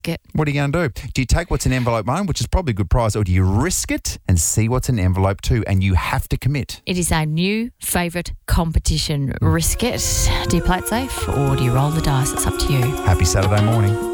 it. What are you going to do? Do you take what's in envelope 1, which is probably a good prize, or do you risk it and see what's in envelope 2 and you have to commit? It is our new favourite competition. Risk it. Do you play it safe or do you roll the dice? It's up to you. Happy Saturday morning.